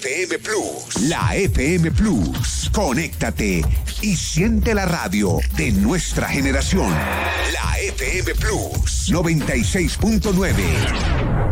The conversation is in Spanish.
FM Plus. La FM Plus. Conéctate y siente la radio de nuestra generación. La FM Plus 96.9.